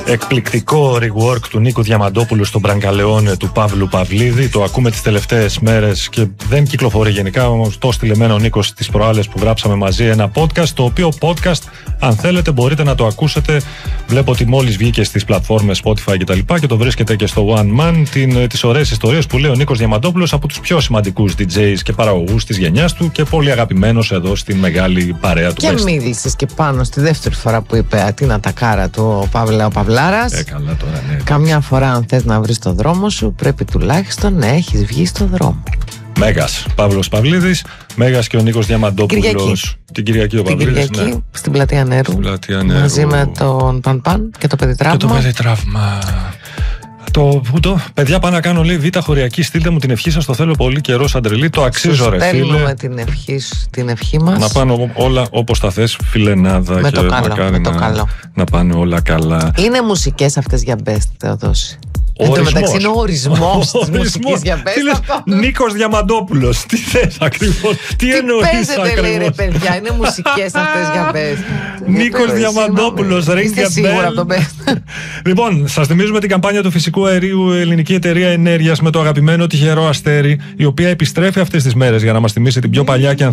Εκπληκτικό rework του Νίκου Διαμαντόπουλου στον Μπραγκαλεόνε του Παύλου Παυλίδη. Το ακούμε τις τελευταίες μέρες και δεν κυκλοφορεί γενικά. Όμως το στείλε ο Νίκος τις προάλλες που γράψαμε μαζί ένα podcast. Το οποίο podcast, αν θέλετε, μπορείτε να το ακούσετε. Βλέπω ότι μόλις βγήκε στις πλατφόρμες Spotify κτλ. Και το βρίσκεται και στο One Man. Τις ωραίες ιστορίες που λέει ο Νίκος Διαμαντόπουλος από τους πιο σημαντικούς DJs και παραγωγούς της γενιάς του και πολύ αγαπημένος εδώ στη μεγάλη παρέα του. Και μίλησες και πάνω στη δεύτερη φορά που είπε την ατακάρα του ο Παυλάρας. Καλά τώρα, ναι. Καμιά φορά, αν θες να βρεις το δρόμο σου, πρέπει τουλάχιστον να έχεις βγει στο δρόμο. Μέγας Παύλος Παυλίδης, Μέγας και ο Νίκος Διαμαντόπουλος. Την Κυριακή ο Παυλίδης. Την Κυριακή, στην Πλατεία Νέρου. Μαζί με τον Παν και το παιδί τραύμα. Και το παιδί τραύμα. Παιδιά, πάω να κάνω, λέει, Β' χωριακή. Στείλτε μου την ευχή σας. Το θέλω πολύ καιρό σαν τρελή. Το αξίζω, ρε φίλε. Στέλνουμε την ευχή μας. Να πάνε όλα όπως τα θες, φιλενάδα. Με και το καλό. Να πάνε όλα καλά. Είναι μουσικές αυτές για best, Θεοδόση. Εν τω μεταξύ είναι ο ορισμός της μουσικής για best. Νίκος Διαμαντόπουλος. Τι θες ακριβώς? Τι εννοείς ακριβώς? Παίζετε, λέει, ρε παιδιά, είναι μουσικές αυτές για best. Νίκος Διαμαντόπουλος, Είστε σίγουρα από το best. Λοιπόν, σας θυμίζουμε την καμπάνια του φυσικού αερίου Ελληνική Εταιρεία Ενέργειας με το αγαπημένο τυχερό αστέρι, η οποία επιστρέφει αυτές τις μέρες για να μας θυμίσει την πιο παλιά και